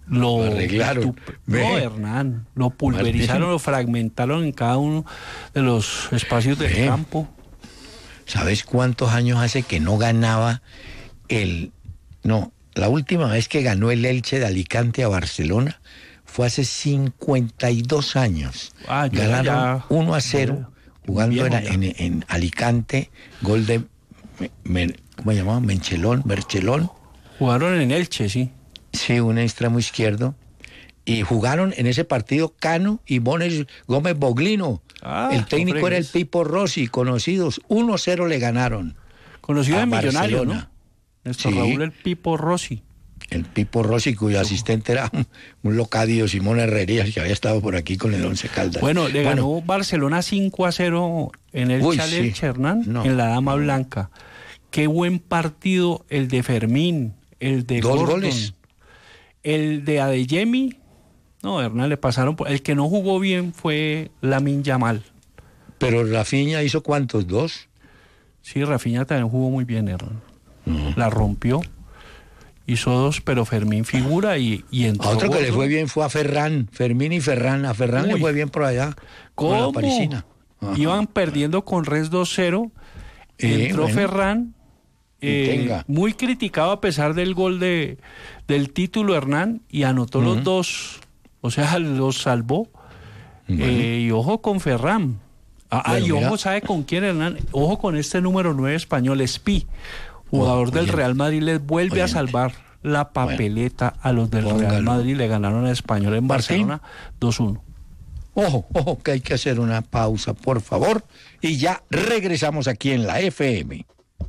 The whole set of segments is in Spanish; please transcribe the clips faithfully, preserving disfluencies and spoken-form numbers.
lo, lo arreglaron. No, Hernán, lo pulverizaron, Martín. Lo fragmentaron en cada uno de los espacios del Ve. campo. ¿Sabes cuántos años hace que no ganaba el... No, la última vez que ganó el Elche de Alicante a Barcelona fue hace cincuenta y dos años. Ah, Ganaron ya, uno a cero, jugando era en, en Alicante, gol de... Me, ¿Cómo se llamaba? Menchelón, Merchelón. Jugaron en Elche, sí. Sí, un extremo izquierdo. Y jugaron en ese partido Cano y Bones, Gómez Boglino. Ah, el técnico era el Pipo Rossi, conocidos. uno a cero le ganaron. Conocido de Millonario, ¿no? Nuestro sí. Raúl el Pipo Rossi. El Pipo Rossi, cuyo asistente era un, un locadio, Simón Herrerías, que había estado por aquí con el Once Caldas. Bueno, le ganó bueno. Barcelona cinco a cero en el Chalet sí. Hernán, no. en la Dama Blanca. Qué buen partido el de Fermín, el de Dos Gordon, goles. El de Adeyemi. No, Hernán, le pasaron por... El que no jugó bien fue Lamine Yamal. Pero Rafinha hizo ¿cuántos? ¿Dos? Sí, Rafinha también jugó muy bien, Hernán. Uh-huh. La rompió. Hizo dos, pero Fermín figura y, y entró. A otro Gordon. Que le fue bien fue a Ferran. Fermín y Ferran. A Ferran Uy. Le fue bien por allá. ¿Cómo? Con la parisina. Ajá. Iban perdiendo con Res dos cero. Eh, entró bueno. Ferran. Eh, muy criticado a pesar del gol de del título, Hernán, y anotó uh-huh. los dos. O sea, los salvó. Bueno. Eh, y ojo con Ferran. Ah, bueno, y ojo, mira. ¿Sabe con quién, Hernán? Ojo con este número nueve español, Espi, jugador oh, del Real Madrid, les vuelve oyente. a salvar la papeleta bueno, a los del póngalo. Real Madrid. Le ganaron al Español en Barcelona dos uno. Ojo, ojo, que hay que hacer una pausa, por favor. Y ya regresamos aquí en la F M.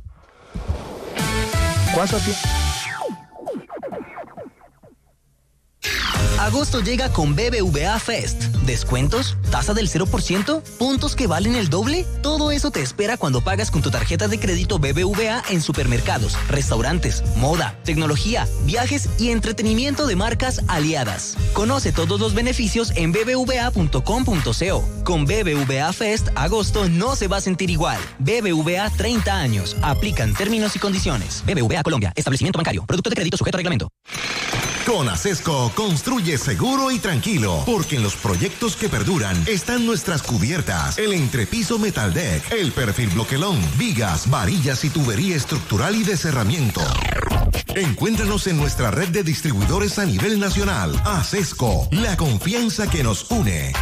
¿Cuánto tiempo? Agosto llega con B B V A Fest. ¿Descuentos? ¿Tasa del cero por ciento? ¿Puntos que valen el doble? Todo eso te espera cuando pagas con tu tarjeta de crédito B B V A en supermercados, restaurantes, moda, tecnología, viajes y entretenimiento de marcas aliadas. Conoce todos los beneficios en b b v a punto com punto co. Con B B V A Fest, agosto no se va a sentir igual. B B V A treinta años. Aplican términos y condiciones. B B V A Colombia. Establecimiento bancario. Producto de crédito sujeto a reglamento. Con Acesco, construye seguro y tranquilo, porque en los proyectos que perduran están nuestras cubiertas, el entrepiso Metaldeck, el perfil bloquelón, vigas, varillas y tubería estructural y de cerramiento. Encuéntranos en nuestra red de distribuidores a nivel nacional. Acesco, la confianza que nos une.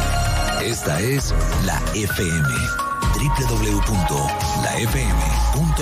Esta es la F M. doble u doble u doble u punto la f m punto com